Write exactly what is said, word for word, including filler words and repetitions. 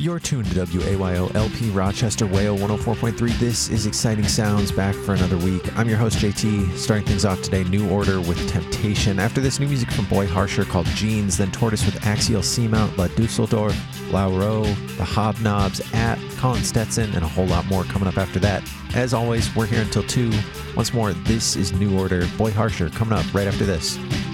You're tuned to W A Y O L P Rochester Whale one oh four point three. This is Exciting Sounds, back for another week. I'm your host, J T. Starting things off today, New Order with Temptation. After this, new music from Boy Harsher called Jeans, then Tortoise with Axial Seamount, La Dusseldorf, Lauro, The Hobnobs, At, Colin Stetson, and a whole lot more coming up after that. As always, we're here until two. Once more, this is New Order, Boy Harsher, coming up right after this.